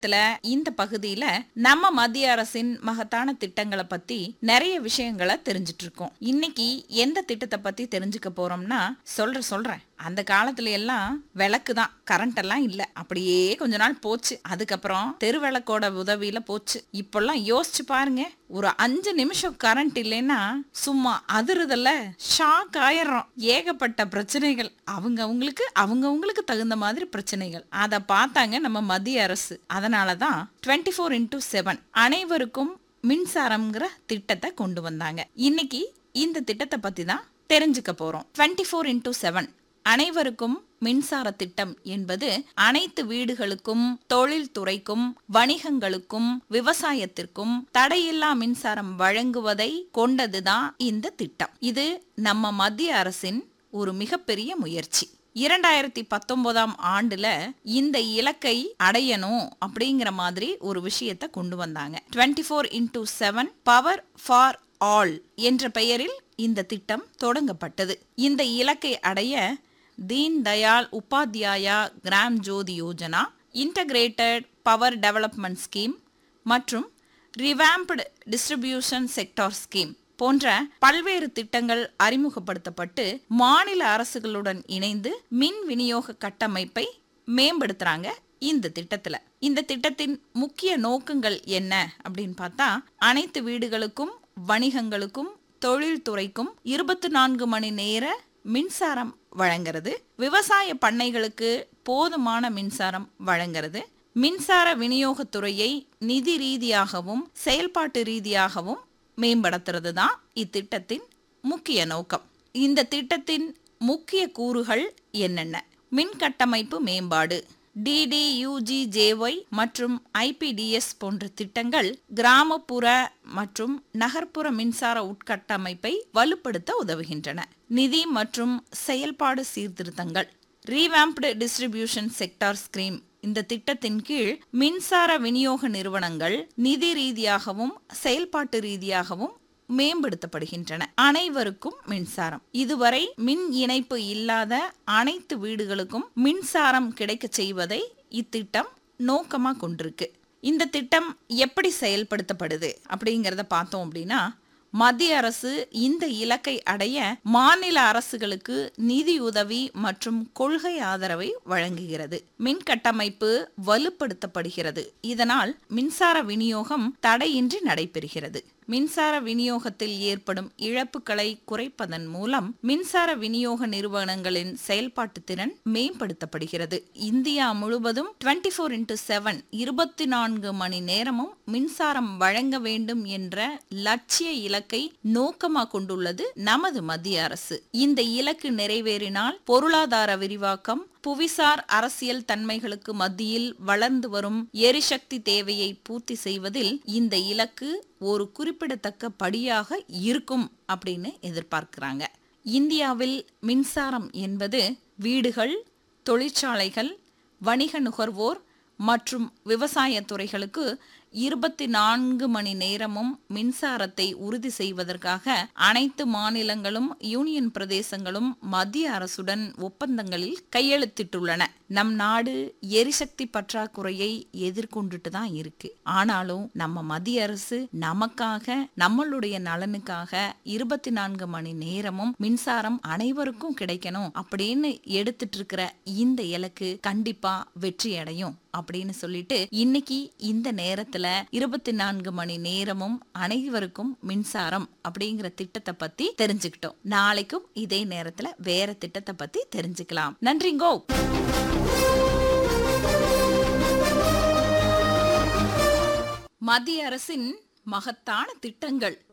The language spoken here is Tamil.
இந்த பகுதியில நம்ம மத்திய அரசின் மகத்தான திட்டங்களை பத்தி நிறைய விஷயங்களை தெரிஞ்சிட்டு இருக்கோம். இன்னைக்கு எந்த திட்டத்தை பத்தி தெரிஞ்சுக்க போறோம்னா சொல்றேன். அந்த காலத்துல எல்லாம் விளக்கு தான், கரண்ட் எல்லாம் இல்ல. அப்படியே கொஞ்ச நாள் போச்சு. அதுக்கப்புறம் தெருவிளக்கோட உதவியில போச்சு. இப்பெல்லாம் யோசிச்சு பாருங்க, ஒரு 5 நிமிஷம் கரண்ட் இல்லைன்னா சும்மா அதிருதல்ல, ஷாக் ஆயிடுறோம். ஏகப்பட்ட பிரச்சனைகள், அவங்கவுங்களுக்கு தகுந்த மாதிரி பிரச்சனைகள். அதை பார்த்தாங்க நம்ம மத்திய அரசு. அதனாலதான் 24x7 அனைவருக்கும் மின்சாரம்ங்கிற திட்டத்தை கொண்டு வந்தாங்க. இன்னைக்கு இந்த திட்டத்தை பத்தி தான் தெரிஞ்சுக்க போறோம். 24x7 அனைவருக்கும் மின்சார திட்டம் என்பது அனைத்து வீடுகளுக்கும், தொழில்துறைக்கும், வணிகங்களுக்கும், விவசாயத்திற்கும் தடையில்லா மின்சாரம் வழங்குவதை கொண்டதுதான் இந்த திட்டம். இது நம்ம மத்திய அரசின் ஒரு மிகப்பெரிய முயற்சி. 2019 ஆண்டுல இந்த இலக்கை அடையணும் அப்படிங்கிற மாதிரி ஒரு விஷயத்தை கொண்டு வந்தாங்க. 24x7 பவர் ஃபார் ஆல் என்ற பெயரில் இந்த திட்டம் தொடங்கப்பட்டது. இந்த இலக்கை அடைய தீன் தயாள் உபாத்யாயா கிராம் ஜோதி Yojana, integrated power development scheme மற்றும் ரிவாம்ப்டு டிஸ்ட்ரிபியூஷன் செக்டார் ஸ்கீம் போன்ற பல்வேறு திட்டங்கள் அறிமுகப்படுத்தப்பட்டு மாநில அரசுகளுடன் இணைந்து மின் விநியோக கட்டமைப்பை மேம்படுத்துறாங்க. இந்த திட்டத்துல இந்த திட்டத்தின் முக்கிய நோக்கங்கள் என்ன அப்படின்னு பார்த்தா, அனைத்து வீடுகளுக்கும், வணிகங்களுக்கும், தொழில்துறைக்கும் 24 மணி நேர மின்சாரம் வழங்குறது, விவசாய பண்ணைகளுக்கு போதுமான மின்சாரம் வழங்குறது, மின்சார விநியோகத்துறையை நிதி ரீதியாகவும் செயல்பாட்டு ரீதியாகவும் மேம்படுத்துறது தான் இத்திட்டத்தின் முக்கிய நோக்கம். இந்த திட்டத்தின் முக்கிய கூறுகள் என்னென்ன? மின் கட்டமைப்பு மேம்பாடு, DDUGJY மற்றும் IPDS போன்ற திட்டங்கள் கிராமப்புற மற்றும் நகர்ப்புற மின்சார உட்கட்டமைப்பை வலுப்படுத்த உதவுகின்றன. நிதி மற்றும் செயல்பாடு சீர்திருத்தங்கள், ரீவாம்ப்டு டிஸ்ட்ரிபியூஷன் செக்டார் ஸ்கீம். இந்த திட்டத்தின் கீழ் மின்சார விநியோக நிறுவனங்கள் நிதி ரீதியாகவும் செயல்பாட்டு ரீதியாகவும் மேம்படுத்தப்படுகின்றன. அனைவருக்கும் மின்சாரம். இதுவரை மின் இணைப்பு இல்லாத அனைத்து வீடுகளுக்கும் மின்சாரம் கிடைக்க செய்வதை இத்திட்டம் நோக்கமா கொண்டிருக்கு. இந்த திட்டம் எப்படி செயல்படுத்தப்படுது அப்படிங்கறத பார்த்தோம் அப்படின்னா, மத்திய அரசு இந்த இலக்கை அடைய மாநில அரசுகளுக்கு நிதி உதவி மற்றும் கொள்கை ஆதரவை வழங்குகிறது. மின் கட்டமைப்பு வலுப்படுத்தப்படுகிறது. இதனால் மின்சார விநியோகம் தடையின்றி நடைபெறுகிறது. மின்சார விநியோகத்தில் ஏற்படும் இழப்புகளை குறைப்பதன் மூலம் மின்சார விநியோக நிறுவனங்களின் செயல்பாட்டு திறன் மேம்படுத்தப்படுகிறது. இந்தியா முழுவதும் 24x7 24 மணி நேரமும் மின்சாரம் வழங்க வேண்டும் என்ற லட்சிய இலக்கை நோக்கமாக கொண்டுள்ளது நமது மத்திய அரசு. இந்த இலக்கு நிறைவேறினால் பொருளாதார விரிவாக்கம், புவிசார் அரசியல் தன்மைகளுக்கு மத்தியில் வளர்ந்து வரும் எரிசக்தி தேவையை பூர்த்தி செய்வதில் இந்த இலக்கு ஒரு குறிப்பிடத்தக்க படியாக இருக்கும் அப்படின்னு எதிர்பார்க்கிறாங்க. இந்தியாவில் மின்சாரம் என்பது வீடுகள், தொழிற்சாலைகள், வணிக நுகர்வோர் மற்றும் விவசாய துறைகளுக்கு 24 மணி நேரமும் மின்சாரத்தை உறுதி செய்வதற்காக அனைத்து மாநிலங்களும் யூனியன் பிரதேசங்களும் மத்திய அரசுடன் ஒப்பந்தங்களில் கையெழுத்திட்டுள்ளன. நம் நாடு எரிசக்தி பற்றாக்குறையை எதிர்கொண்டுட்டு தான் இருக்கு. ஆனாலும் நம்ம மத்திய அரசு நமக்காக, நம்மளுடைய நலனுக்காக 24 மணி நேரமும் மின்சாரம் அனைவருக்கும் கிடைக்கணும் அப்படின்னு எடுத்துட்டு இருக்கிற இந்த இலக்கு கண்டிப்பா வெற்றி அடையும் அப்படின்னு சொல்லிட்டு இன்னைக்கு இந்த நேரத்துல 24 மணி நேரமும் அனைவருக்கும் மின்சாரம் அப்படிங்கிற திட்டத்தை பத்தி தெரிஞ்சுக்கிட்டோம். நாளைக்கும் இதே நேரத்துல வேற திட்டத்தை பத்தி தெரிஞ்சுக்கலாம். நன்றிங்கோ. மத்திய அரசின் மகத்தான திட்டங்கள்